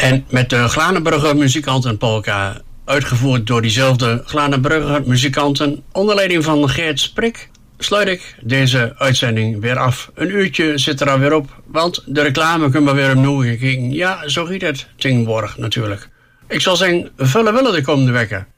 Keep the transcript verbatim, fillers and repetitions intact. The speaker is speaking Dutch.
En met de Glanenbrugger muzikanten polka, uitgevoerd door diezelfde Glanenbrugger muzikanten, onder leiding van Geert Sprik, sluit ik deze uitzending weer af. Een uurtje zit er alweer op, want de reclame kunnen we weer opnieuw gekeken. Ja, zo giet het tegenwoordig natuurlijk. Ik zal zeggen, vullen willen de komende weken.